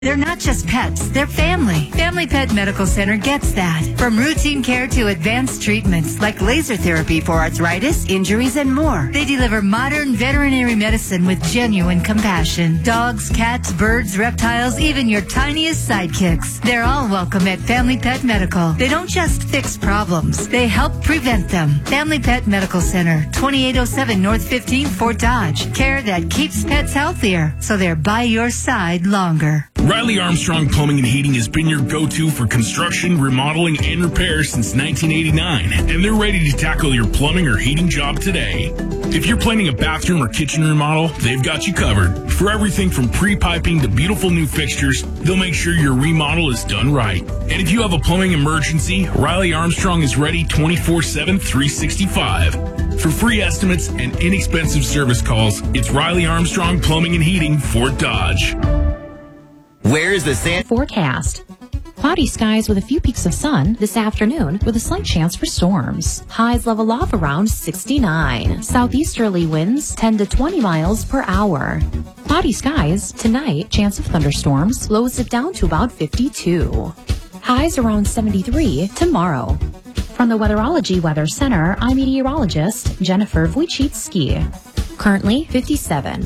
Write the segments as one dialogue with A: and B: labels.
A: They're not just pets, they're family. Family Pet Medical Center gets that. From routine care to advanced treatments like laser therapy for arthritis, injuries, and more. They deliver modern veterinary medicine with genuine compassion. Dogs, cats, birds, reptiles, even your tiniest sidekicks. They're all welcome at Family Pet Medical. They don't just fix problems, they help prevent them. Family Pet Medical Center, 2807 North 15th, Fort Dodge. Care that keeps pets healthier, so they're by your side longer.
B: Riley Armstrong Plumbing and Heating has been your go-to for construction, remodeling, and repair since 1989, and they're ready to tackle your plumbing or heating job today. If you're planning a bathroom or kitchen remodel, they've got you covered. For everything from pre-piping to beautiful new fixtures, they'll make sure your remodel is done right. And if you have a plumbing emergency, Riley Armstrong is ready 24/7, 365. For free estimates and inexpensive service calls, it's Riley Armstrong Plumbing and Heating, Fort Dodge.
C: Where is the sand
D: forecast? Cloudy skies with a few peaks of sun this afternoon with a slight chance for storms. Highs level off around 69. Southeasterly winds 10 to 20 miles per hour. Cloudy skies tonight, chance of thunderstorms, lows it down to about 52. Highs around 73 tomorrow. From the Weatherology Weather Center, I'm meteorologist Jennifer Wojcicki. Currently 57.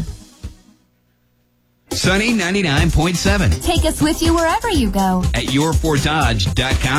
E: Sunny 99.7.
F: Take us with you wherever you go.
E: At yourfortdodge.com.